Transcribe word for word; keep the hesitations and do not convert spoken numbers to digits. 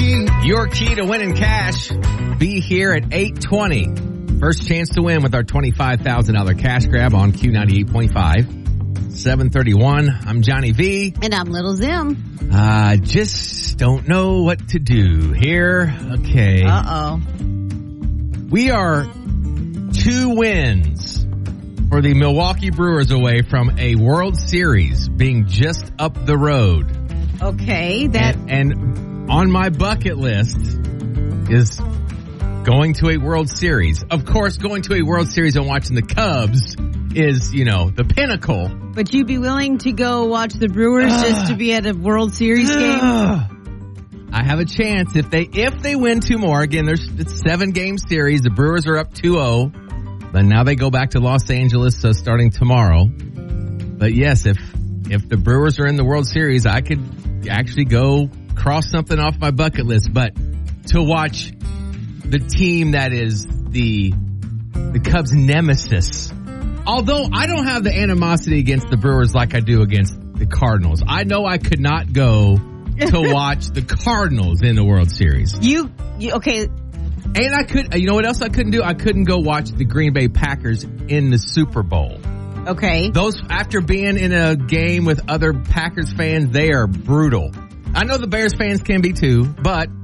Your key to winning cash. Be here at eight twenty. First chance to win with our twenty-five thousand dollars cash grab on Q ninety-eight point five. seven thirty-one. I'm Johnny V. And I'm Little Zim. I uh, just don't know what to do here. Okay. Uh-oh. We are two wins for the Milwaukee Brewers away from a World Series being just up the road. Okay. That And, and on my bucket list is going to a World Series. Of course, going to a World Series and watching the Cubs is, you know, the pinnacle. But you'd be willing to go watch the Brewers uh, just to be at a World Series uh, game? I have a chance if they if they win two more. Again, there's it's seven game series. The Brewers are up two oh. But now they go back to Los Angeles, so starting tomorrow. But yes, if if the Brewers are in the World Series, I could actually go cross something off my bucket list. But to watch the team that is the the Cubs' nemesis. Although I don't have the animosity against the Brewers like I do against the Cardinals. I know I could not go to watch the Cardinals in the World Series. You, you okay. And I could, you know what else I couldn't do? I couldn't go watch the Green Bay Packers in the Super Bowl. Okay. Those, after being in a game with other Packers fans, they are brutal. I know the Bears fans can be too, but